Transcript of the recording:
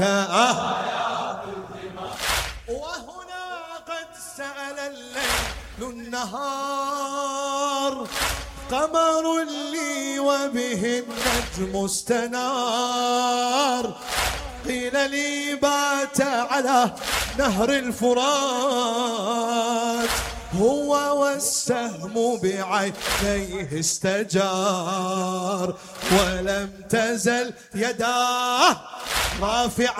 وهنا قد سأل الليل النهار قمر لي وبه النجم استنار. قيل لي بات على نهر الفرات هو والسهم بعينيه استجار. ولم تزل يداه رافعة